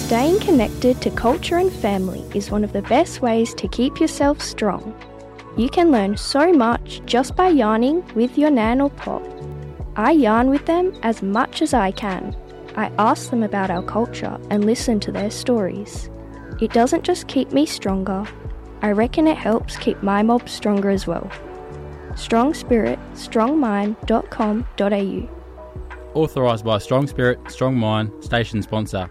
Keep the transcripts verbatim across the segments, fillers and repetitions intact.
Staying connected to culture and family is one of the best ways to keep yourself strong. You can learn so much just by yarning with your nan or pop. I yarn with them as much as I can. I ask them about our culture and listen to their stories. It doesn't just keep me stronger, I reckon it helps keep my mob stronger as well. strong spirit strong mind dot com dot a u. Authorised by Strong Spirit, Strong Mind, station sponsor.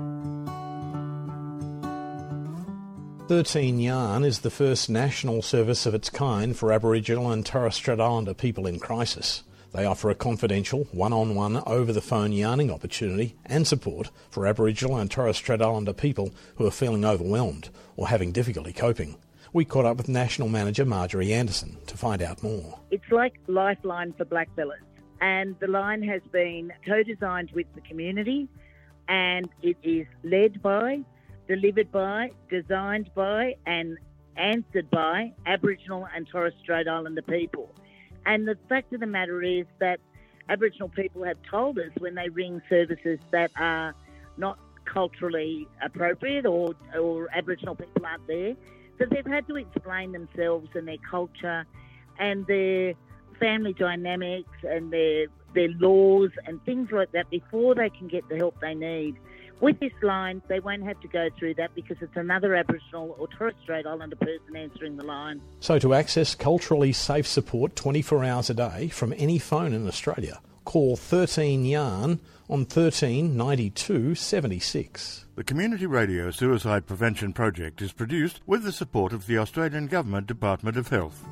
thirteen Yarn is the first national service of its kind for Aboriginal and Torres Strait Islander people in crisis. They offer a confidential, one-on-one, over-the-phone yarning opportunity and support for Aboriginal and Torres Strait Islander people who are feeling overwhelmed or having difficulty coping. We caught up with National Manager Marjorie Anderson to find out more. It's like Lifeline for blackfellas, and the line has been co-designed with the community, and it is led by, delivered by, designed by and answered by Aboriginal and Torres Strait Islander people. And the fact of the matter is that Aboriginal people have told us when they ring services that are not culturally appropriate or, or Aboriginal people aren't there, that they've had to explain themselves and their culture and their family dynamics and their their laws and things like that before they can get the help they need. With this line, they won't have to go through that because it's another Aboriginal or Torres Strait Islander person answering the line. So to access culturally safe support twenty-four hours a day from any phone in Australia, call thirteen Yarn on thirteen ninety-two seventy-six. The Community Radio Suicide Prevention Project is produced with the support of the Australian Government Department of Health.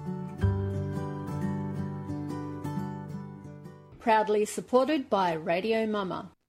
Proudly supported by Radio Mama.